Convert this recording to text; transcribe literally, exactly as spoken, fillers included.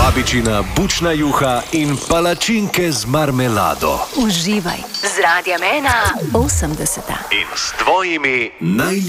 Babičina bučna juha in palačinke z marmelado. Uživaj z Radiem ena osemdeseta. In s tvojimi najljubšimi.